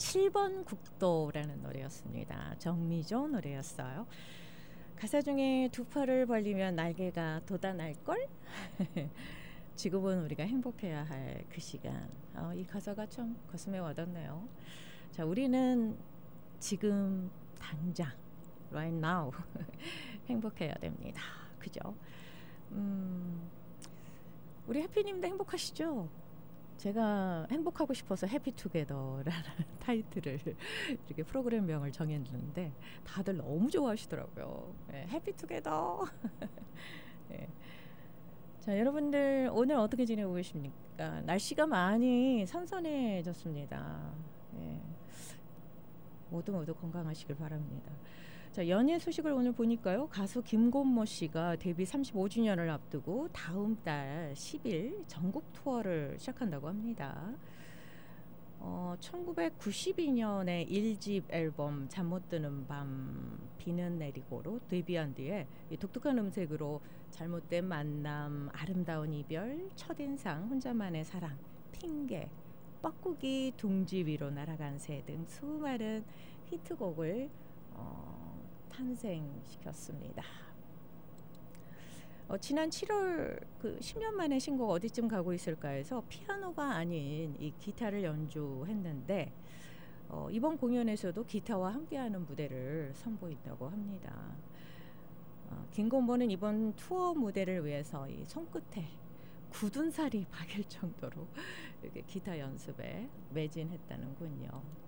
7번 국도라는 노래였습니다. 정미조 노래였어요. 가사 중에 두 팔을 벌리면 날개가 돋아날걸? 지금은 우리가 행복해야 할 그 시간. 이 가사가 참 가슴에 와닿네요. 자, 우리는 지금 당장 right now 행복해야 됩니다. 그죠? 우리 해피님도 행복하시죠? 제가 행복하고 싶어서 해피투게더라는 타이틀을 이렇게 프로그램명을 정했는데 다들 너무 좋아하시더라고요. 네, 해피투게더. 네. 자, 여러분들 오늘 어떻게 지내고 계십니까? 날씨가 많이 선선해졌습니다. 네. 모두 건강하시길 바랍니다. 자, 연예 소식을 오늘 보니까요. 가수 김곤모 씨가 데뷔 35주년을 앞두고 다음 달 10일 전국 투어를 시작한다고 합니다. 1992년에 1집 앨범 잠 못 드는 밤 비는 내리고로 데뷔한 뒤에 이 독특한 음색으로 잘못된 만남, 아름다운 이별, 첫인상, 혼자만의 사랑, 핑계, 뻐꾸기, 둥지 위로 날아간 새 등 수많은 히트곡을 탄생시켰습니다. 지난 7월 그 10년 만에 신곡 어디쯤 가고 있을까 해서 피아노가 아닌 이 기타를 연주했는데 이번 공연에서도 기타와 함께하는 무대를 선보인다고 합니다. 김곤모는 이번 투어 무대를 위해서 이 손끝에 굳은 살이 박일 정도로 이렇게 기타 연습에 매진했다는군요.